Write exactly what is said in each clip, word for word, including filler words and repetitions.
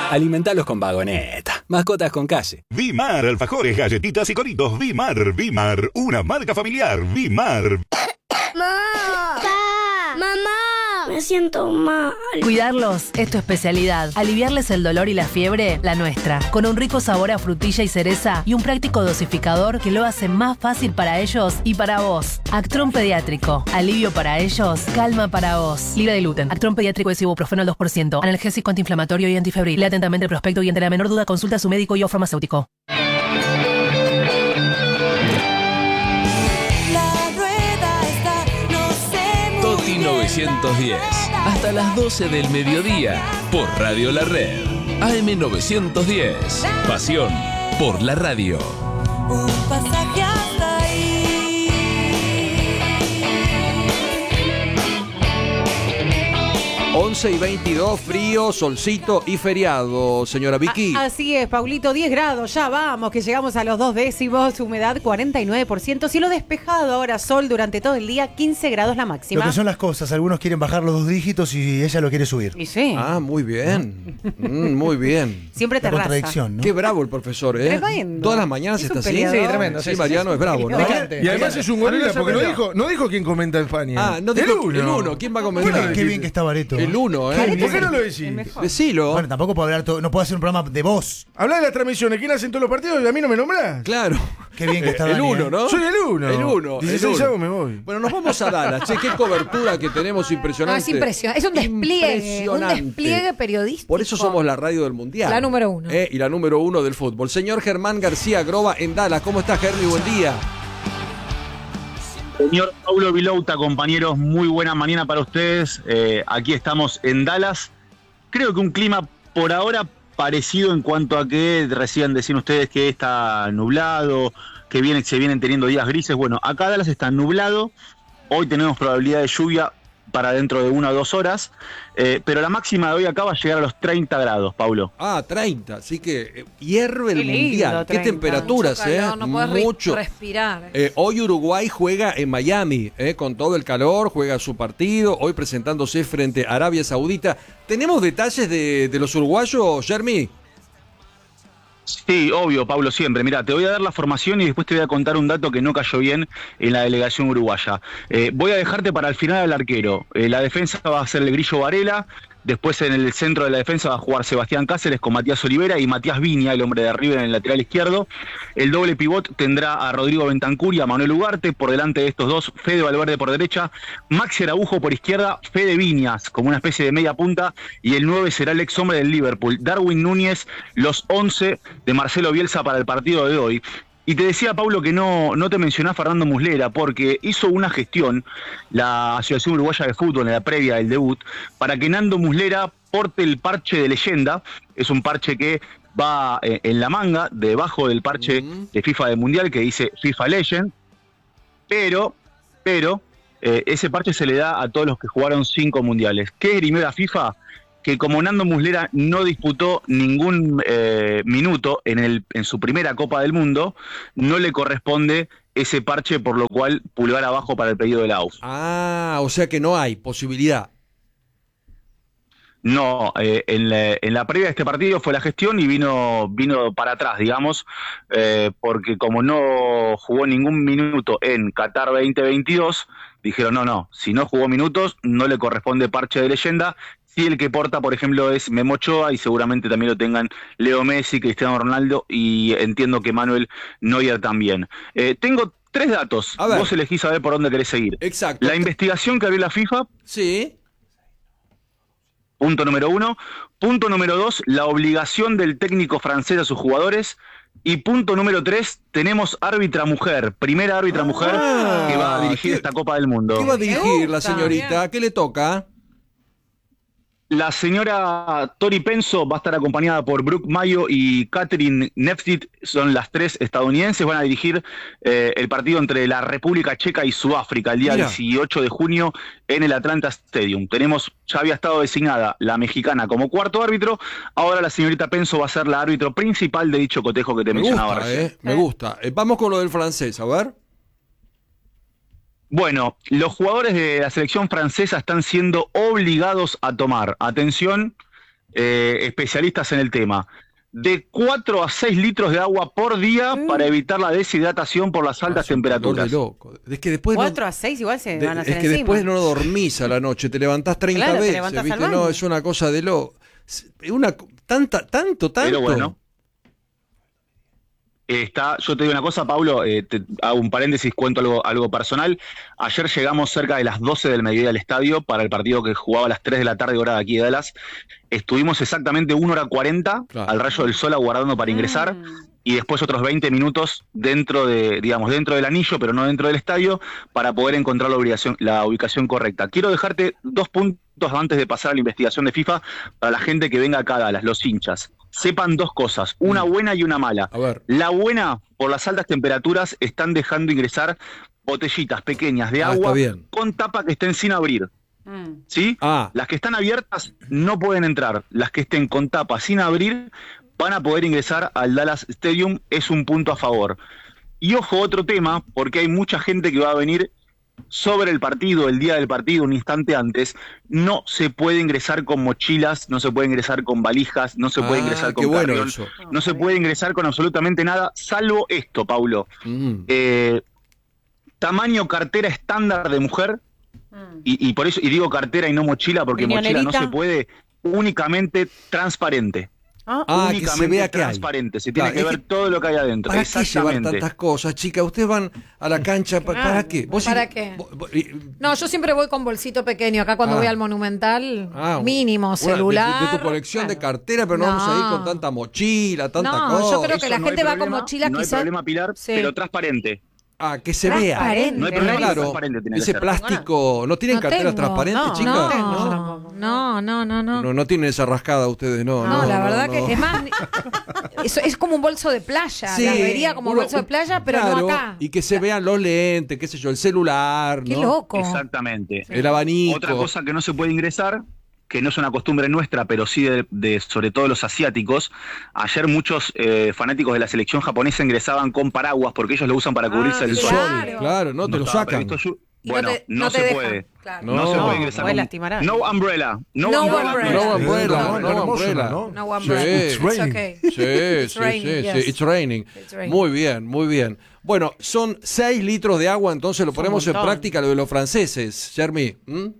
Alimentalos con Vagoneta. Mascotas con calle. Vimar, alfajores, galletitas y coritos. Vimar, Vimar, una marca familiar. Vimar. ¡Mamá! ¡Papá! ¡Mamá! Me siento mal. Cuidarlos es tu especialidad. Aliviarles el dolor y la fiebre, la nuestra. Con un rico sabor a frutilla y cereza y un práctico dosificador que lo hace más fácil para ellos y para vos. Actron Pediátrico. Alivio para ellos, calma para vos. Libre de gluten. Actron Pediátrico es ibuprofeno al dos por ciento. Analgésico antiinflamatorio y antifebril. Lee atentamente el prospecto y ante la menor duda consulta a su médico y o farmacéutico. Toti novecientos diez, hasta las doce del mediodía, por Radio La Red. A M novecientos diez, pasión por la radio. Un pasaje hasta ahí. once y veintidós, frío, solcito y feriado, señora Vicky. A- así es, Paulito, diez grados, ya vamos, que llegamos a los dos décimos, humedad cuarenta y nueve por ciento, cielo despejado, ahora sol durante todo el día, quince grados la máxima. Lo que son las cosas, algunos quieren bajar los dos dígitos y ella lo quiere subir. Y sí. Ah, muy bien. Mm, muy bien. Siempre te La raza. contradicción, ¿no? Qué bravo el profesor, ¿eh? Tremendo. Todas las mañanas Es está un así. peleador. Sí, tremendo. Sí, sí, sí, Mariano sí. es bravo, ¿no? Picante. Y además es un gorila porque no dijo, no dijo quién comenta España. Ah, no el dijo uno. el uno. ¿Quién va a Qué comentar? bien, qué bien que está Bareto. El uno, ¿eh? ¿Por qué no lo decís? El mejor. Decilo. Bueno, tampoco puedo hablar todo, no puedo hacer un programa de voz. Hablá de las transmisiones. ¿Quién hacen todos los partidos y a mí no me nombrás? Claro. Qué bien que está El Dani, uno, ¿eh? ¿no? Soy el uno. El uno. el dieciséis uno. avos me voy. Bueno, nos vamos a Dallas. Che, qué cobertura que tenemos No, impresionante. es impresionante. Es un despliegue. Un Impresionante. despliegue periodístico. Por eso somos la radio del mundial. La número uno. Eh, y la número uno del fútbol. Señor Germán García Groba en Dallas. ¿Cómo estás, Germi? Buen día. Señor Paulo Vilouta, compañeros, muy buena mañana para ustedes. Eh, aquí estamos en Dallas. Creo que un clima por ahora parecido en cuanto a que recién decían ustedes que está nublado, que viene, se vienen teniendo días grises. Bueno, acá Dallas está nublado. Hoy tenemos probabilidad de lluvia para dentro de una o dos horas, eh, pero la máxima de hoy acá va a llegar a los treinta grados, Paulo. Ah, treinta, así que eh, hierve el Qué lindo, mundial. Qué treinta. temperaturas, Mucho ¿eh? calor, no podés re- Mucho. respirar. Eh, hoy Uruguay juega en Miami, eh, con todo el calor, juega su partido, hoy presentándose frente a Arabia Saudita. ¿Tenemos detalles de, de los uruguayos, Jeremy? Sí, obvio, Pablo, siempre. Mira, te voy a dar la formación y después te voy a contar un dato que no cayó bien en la delegación uruguaya. Eh, voy a dejarte para el final al arquero. Eh, la defensa va a ser el Grillo Varela. Después en el centro de la defensa va a jugar Sebastián Cáceres con Matías Olivera y Matías Viña, el hombre de River, en el lateral izquierdo. El doble pivot tendrá a Rodrigo Bentancur y a Manuel Ugarte. Por delante de estos dos, Fede Valverde por derecha, Maxi Araujo por izquierda, Fede Viñas como una especie de media punta y el nueve será el ex hombre del Liverpool, Darwin Núñez, los once de Marcelo Bielsa para el partido de hoy. Y te decía, Pablo, que no, no te mencionás Fernando Muslera, porque hizo una gestión la Asociación Uruguaya de Fútbol en la previa del debut para que Nando Muslera porte el parche de leyenda. Es un parche que va eh, en la manga, debajo del parche uh-huh. de FIFA del Mundial, que dice FIFA Legend, pero, pero eh, ese parche se le da a todos los que jugaron cinco mundiales. ¿Qué esgrimió la FIFA? Que como Nando Muslera no disputó ningún eh, minuto en, el, en su primera Copa del Mundo, no le corresponde ese parche, por lo cual pulgar abajo para el pedido de la A U F. Ah, o sea que no hay posibilidad. No, eh, en, la, en la previa de este partido fue la gestión y vino, vino para atrás, digamos, eh, porque como no jugó ningún minuto en Qatar veinte veintidós, dijeron no, no, si no jugó minutos no le corresponde parche de leyenda. Sí, el que porta, por ejemplo, es Memo Ochoa y seguramente también lo tengan Leo Messi, Cristiano Ronaldo y entiendo que Manuel Neuer también. Eh, tengo tres datos, vos elegís saber por dónde querés seguir. Exacto. La investigación que abrió la FIFA. Sí. Punto número uno. Punto número dos, la obligación del técnico francés a sus jugadores. Y punto número tres, tenemos árbitra mujer, primera árbitra ah, mujer que va a dirigir ¿qué, esta Copa del Mundo. ¿Qué va a dirigir la señorita? ¿Qué le toca? La señora Tori Penso va a estar acompañada por Brooke Mayo y Catherine Neftit, son las tres estadounidenses, van a dirigir eh, el partido entre la República Checa y Sudáfrica el día Mira. dieciocho de junio en el Atlanta Stadium. Tenemos, ya había estado designada la mexicana como cuarto árbitro, ahora la señorita Penso va a ser la árbitro principal de dicho cotejo que te me mencionaba gusta, recién. Eh, me gusta. Eh, vamos con lo del francés, a ver. Bueno, los jugadores de la selección francesa están siendo obligados a tomar, atención, eh, especialistas en el tema. De cuatro a seis litros de agua por día mm. para evitar la deshidratación por las altas ah, temperaturas. De loco. Es que después cuatro a seis igual se de, van a hacer Es que encima. Después no dormís a la noche, te levantás treinta claro, veces, levantás ¿viste? No, es una cosa de loco. Una, tanta, tanto, tanto. Pero bueno. Está, yo te digo una cosa, Pablo, eh, te hago un paréntesis, cuento algo, algo personal. Ayer llegamos cerca de las doce del mediodía al estadio para el partido que jugaba a las tres de la tarde, hora de aquí de Dallas. Estuvimos exactamente una hora cuarenta claro. al rayo del sol aguardando para ingresar mm. y después otros veinte minutos dentro de, digamos, dentro del anillo, pero no dentro del estadio, para poder encontrar la ubicación, la ubicación correcta. Quiero dejarte dos puntos antes de pasar a la investigación de FIFA para la gente que venga acá a Dallas, los hinchas. Sepan dos cosas, una buena y una mala. A ver. La buena, por las altas temperaturas, están dejando ingresar botellitas pequeñas de ah, agua con tapa que estén sin abrir. Mm. ¿Sí? Ah. Las que están abiertas no pueden entrar. Las que estén con tapa sin abrir van a poder ingresar al Dallas Stadium. Es un punto a favor. Y ojo, otro tema, porque hay mucha gente que va a venir sobre el partido, el día del partido, un instante antes. No se puede ingresar con mochilas, no se puede ingresar con valijas, no se puede ah, ingresar con bueno carrión, eso. no se puede ingresar con absolutamente nada, salvo esto, Paulo. Mm. Eh, tamaño cartera estándar de mujer, mm. y, y por eso, y digo cartera y no mochila, porque mochila no se puede, únicamente transparente. Ah, ah que se vea que transparente, hay. se tiene claro, que ver que, todo lo que hay adentro. ¿Para qué llevar tantas cosas, chicas? Ustedes van a la cancha, ¿para, claro, ¿para qué? ¿Vos ¿Para si, qué? Vos, vos, no, yo siempre voy con bolsito pequeño. Acá cuando ah, voy al Monumental, ah, mínimo, celular. De, de tu colección claro. de cartera, pero no, no vamos a ir con tanta mochila, tanta no, cosa. No, yo creo que Eso la no gente va problema, con mochila no quizás. No hay problema, Pilar, sí. pero transparente. Ah, que se vea. No hay problema, claro, transparente tiene ese que ser. plástico. ¿No tienen no carteras tengo, transparentes, no, chicas? No, no, no, no, no. No, no tienen esa rascada ustedes, no. No, no la no, verdad no. que es más. Eso es como un bolso de playa. Sí, la vería como uno, un bolso de playa, pero claro, no acá. Y que se vean los lentes, qué sé yo, el celular. Qué ¿no? loco. Exactamente. El abanico. Otra cosa que no se puede ingresar, que no es una costumbre nuestra, pero sí de, de sobre todo los asiáticos. Ayer muchos eh, fanáticos de la selección japonesa ingresaban con paraguas porque ellos lo usan para cubrirse ah, el claro. sol. Claro, no, no te lo sacan. Previsto, bueno, no, te, no, no se deja. puede. Claro. No, no se puede ingresar. Con, no umbrella. No, no umbrella. umbrella. No umbrella. No, No, no umbrella. ¿no? No umbrella. Sí. It's okay. Sí, It's sí, raining, sí, yes. sí. It's raining. It's raining. Muy bien, muy bien. Bueno, son seis litros de agua, entonces lo ponemos en práctica lo de los franceses, Jeremy. ¿Mm?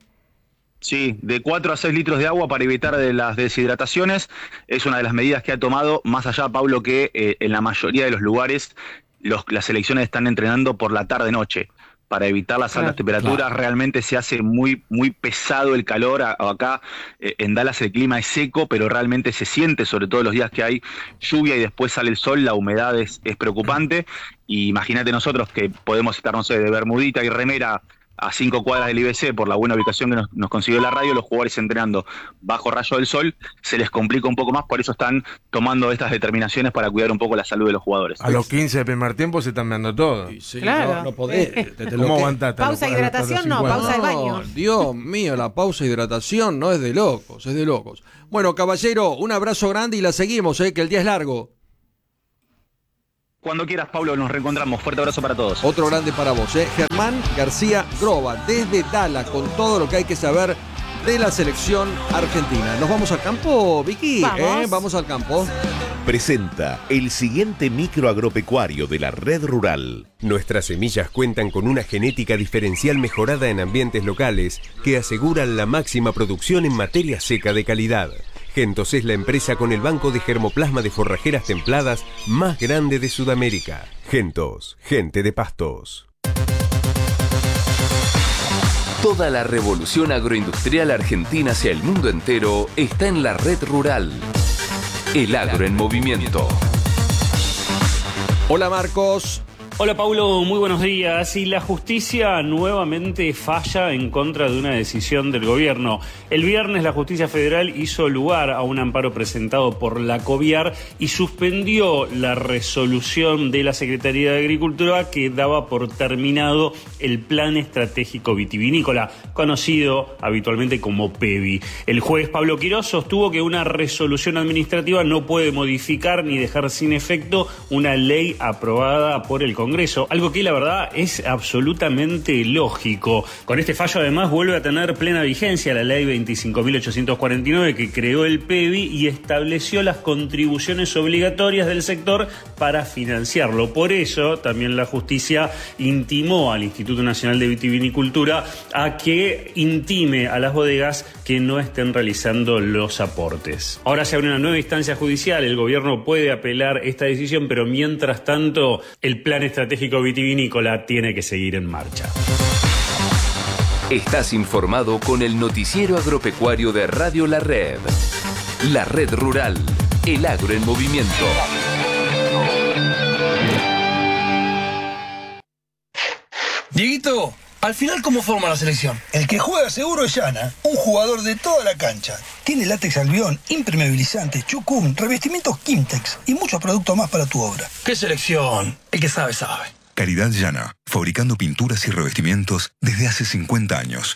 Sí, de cuatro a seis litros de agua para evitar de las deshidrataciones. Es una de las medidas que ha tomado, más allá, Pablo, que eh, en la mayoría de los lugares los, las selecciones están entrenando por la tarde-noche. Para evitar las altas claro, temperaturas, claro. realmente se hace muy muy pesado el calor. Acá eh, en Dallas el clima es seco, pero realmente se siente, sobre todo los días que hay lluvia y después sale el sol, la humedad es, es preocupante. Y imagínate nosotros que podemos estar, no sé, de bermudita y remera a cinco cuadras del I B C por la buena ubicación que nos, nos consiguió la radio, los jugadores entrenando bajo rayo del sol, se les complica un poco más, por eso están tomando estas determinaciones para cuidar un poco la salud de los jugadores. A los quince del primer tiempo se están dando todo. Sí, claro. No, no podés. Te, te ¿Cómo aguantaste? Pausa, hidratación, no, pausa de baño. Dios mío, la pausa de hidratación no es de locos, es de locos. Bueno, caballero, un abrazo grande y la seguimos, eh, que el día es largo. Cuando quieras, Pablo, nos reencontramos. Fuerte abrazo para todos. Otro grande para vos, ¿eh? Germán García Groba, desde Dallas, con todo lo que hay que saber de la selección argentina. ¿Nos vamos al campo, Vicky? Vamos, ¿Eh? Vamos al campo. Presenta el siguiente micro agropecuario de la Red Rural. Nuestras semillas cuentan con una genética diferencial mejorada en ambientes locales que aseguran la máxima producción en materia seca de calidad. Gentos es la empresa con el banco de germoplasma de forrajeras templadas más grande de Sudamérica. Gentos, gente de pastos. Toda la revolución agroindustrial argentina hacia el mundo entero está en la Red Rural. El agro en movimiento. Hola, Marcos. Hola Paulo, muy buenos días. Y la justicia nuevamente falla en contra de una decisión del gobierno. El viernes la justicia federal hizo lugar a un amparo presentado por la COVIAR y suspendió la resolución de la Secretaría de Agricultura que daba por terminado el Plan Estratégico Vitivinícola, conocido habitualmente como PEVI. El juez Pablo Quirós sostuvo que una resolución administrativa no puede modificar ni dejar sin efecto una ley aprobada por el Congreso. Congreso, algo que la verdad es absolutamente lógico. Con este fallo además vuelve a tener plena vigencia la ley veinticinco mil ochocientos cuarenta y nueve que creó el P E V I y estableció las contribuciones obligatorias del sector para financiarlo. Por eso también la justicia intimó al Instituto Nacional de Vitivinicultura a que intime a las bodegas que no estén realizando los aportes. Ahora se abre una nueva instancia judicial, el gobierno puede apelar esta decisión, pero mientras tanto el plan estratégico vitivinícola tiene que seguir en marcha. Estás informado con el noticiero agropecuario de Radio La Red. La Red Rural, el agro en movimiento. Dieguito, al final, ¿cómo forma la selección? El que juega seguro es Yana, un jugador de toda la cancha. Tiene látex albión, impermeabilizante, chucum, revestimientos Kimtex y muchos productos más para tu obra. ¿Qué selección? El que sabe, sabe. Calidad Yana, fabricando pinturas y revestimientos desde hace cincuenta años.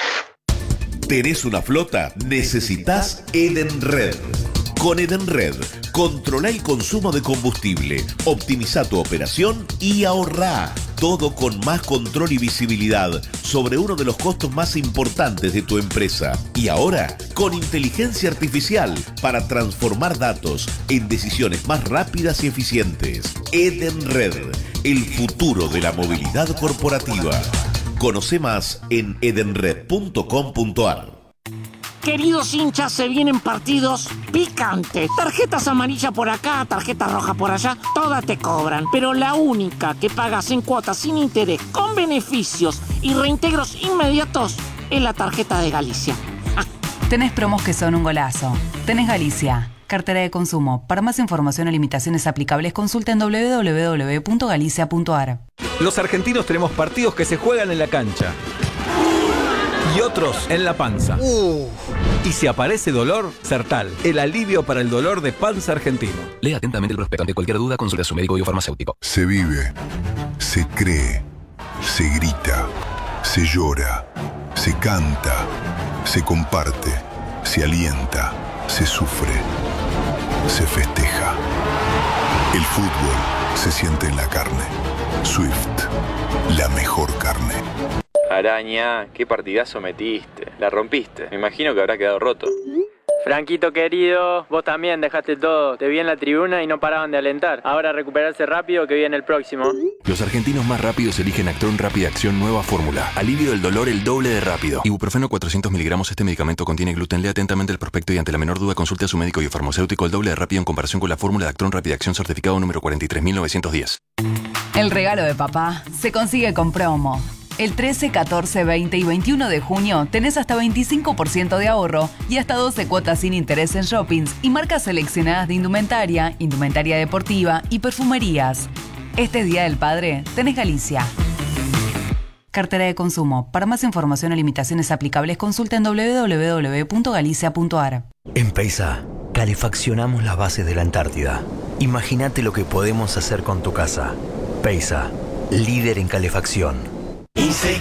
¿Tenés una flota? Necesitas Edenred. Con Edenred, controla el consumo de combustible, optimiza tu operación y ahorrá. Todo con más control y visibilidad sobre uno de los costos más importantes de tu empresa. Y ahora, con inteligencia artificial para transformar datos en decisiones más rápidas y eficientes. Edenred, el futuro de la movilidad corporativa. Conoce más en edenred punto com punto a r. Queridos hinchas, se vienen partidos picantes. Tarjetas amarillas por acá, tarjeta roja por allá, todas te cobran. Pero la única que pagas en cuotas sin interés, con beneficios y reintegros inmediatos, es la tarjeta de Galicia. Ah. Tenés promos que son un golazo. Tenés Galicia. Cartera de consumo. Para más información o limitaciones aplicables, consulta en doble u doble u doble u punto galicia punto a r. Los argentinos tenemos partidos que se juegan en la cancha. Y otros en la panza. Uh. Y si aparece dolor, Sertal, el alivio para el dolor de panza argentino. Lea atentamente el prospecto. Ante cualquier duda, consulte a su médico y o farmacéutico. Se vive, se cree, se grita, se llora, se canta, se comparte, se alienta, se sufre, se festeja. El fútbol se siente en la carne. Swift, la mejor carne. Araña, qué partidazo metiste. La rompiste. Me imagino que habrá quedado roto. Franquito querido, vos también dejaste todo. Te vi en la tribuna y no paraban de alentar. Ahora recuperarse rápido que viene el próximo. Los argentinos más rápidos eligen Actron Rápida Acción Nueva Fórmula. Alivio del dolor el doble de rápido. Ibuprofeno cuatrocientos miligramos. Este medicamento contiene gluten. Lea atentamente el prospecto y ante la menor duda consulte a su médico y farmacéutico. El doble de rápido en comparación con la fórmula de Actron Rápida Acción certificado número cuarenta y tres mil novecientos diez. El regalo de papá se consigue con promo. El trece, catorce, veinte y veintiuno de junio tenés hasta veinticinco por ciento de ahorro y hasta doce cuotas sin interés en shoppings y marcas seleccionadas de indumentaria, indumentaria deportiva y perfumerías. Este Día del Padre tenés Galicia. Cartera de consumo. Para más información o limitaciones aplicables, consulta en doble u doble u doble u punto galicia punto a r. En Peisa, calefaccionamos las bases de la Antártida. Imagínate lo que podemos hacer con tu casa. Peisa, líder en calefacción.